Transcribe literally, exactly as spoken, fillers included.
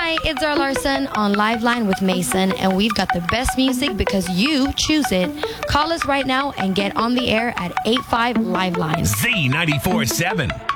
Hi, it's Zara Larson on Liveline with Mason, and we've got the best music because you choose it. Call us right now and get on the air at eight five Liveline. Z ninety-four seven.